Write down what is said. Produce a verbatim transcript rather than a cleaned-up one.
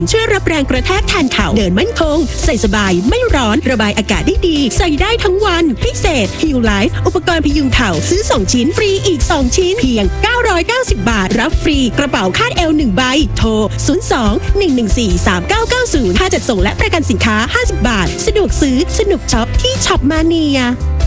ช่วยรับแรงกระแทกแทนเข่าเดินมั่นคงใส่สบายไม่ร้อนระบายอากาศได้ดีใส่ได้ทั้งวันพิเศษ Heal Life อุปกรณ์พยุงเข่าซื้อสองชิ้นฟรีอีกสองชิ้นเพียงเก้าร้อยเก้าสิบบาทรับฟรีกระเป๋าคาดเอวหนึ่งใบโทรศูนย์ สอง หนึ่ง หนึ่ง สี่ สาม เก้า เก้า ศูนย์ค่าจัดส่งและประกันสินค้าห้าสิบบาทสะดวกซื้อสนุกช็อปที่ช็อปมาเนีย